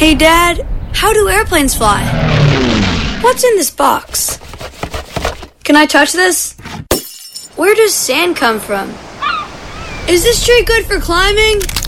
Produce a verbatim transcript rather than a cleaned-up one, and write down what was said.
Hey, Dad, how do airplanes fly? What's in this box? Can I touch this? Where does sand come from? Is this tree good for climbing?